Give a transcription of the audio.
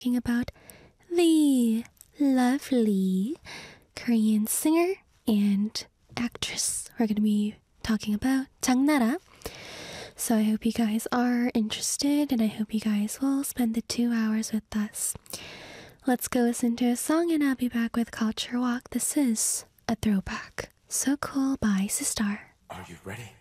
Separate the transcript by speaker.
Speaker 1: talking about the lovely Korean singer and actress. We're going to be talking about 장나라. So I hope you guys are interested and I hope you guys will spend the 2 hours with us. Let's go listen to a song and I'll be back with Culture Walk. This is a throwback. So Cool by Sistar.
Speaker 2: Are you ready?